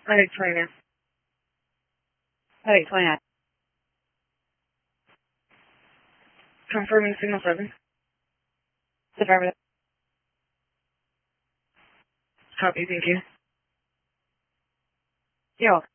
Medic 29. Medic 29. Confirming signal 7. Affirmative. Copy, thank you. You're welcome.